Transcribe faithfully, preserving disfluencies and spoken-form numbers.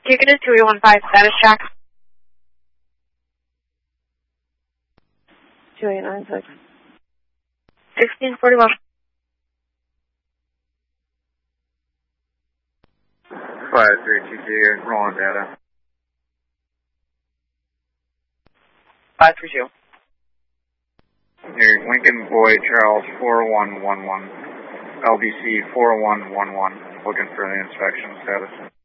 Ticket is two eight one five, status check. two eight nine six. sixteen forty-one. five three two two, rolling data. five three two. Here, Lincoln Boy Charles four one one one, L B C four one one one, looking for the inspection status.